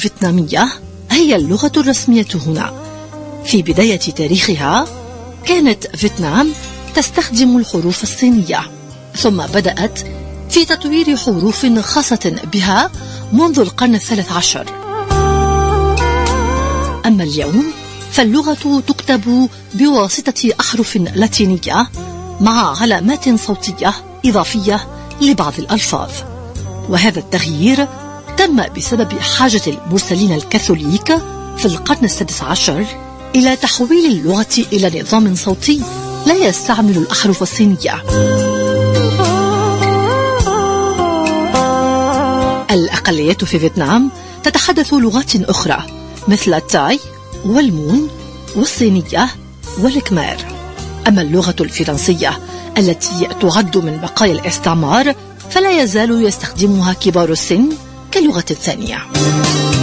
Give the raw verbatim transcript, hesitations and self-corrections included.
الفيتنامية هي اللغة الرسمية هنا. في بداية تاريخها كانت فيتنام تستخدم الحروف الصينية، ثم بدأت في تطوير حروف خاصة بها منذ القرن الثالث عشر. أما اليوم فاللغة تكتب بواسطة أحرف لاتينية مع علامات صوتية إضافية لبعض الألفاظ، وهذا التغيير تم بسبب حاجة المرسلين الكاثوليك في القرن السادس عشر إلى تحويل اللغة إلى نظام صوتي لا يستعمل الأحرف الصينية. الأقليات في فيتنام تتحدث لغات أخرى مثل التاي والمون والصينية والكمار. أما اللغة الفرنسية التي تعد من بقايا الاستعمار فلا يزال يستخدمها كبار السن كلغة ثانية.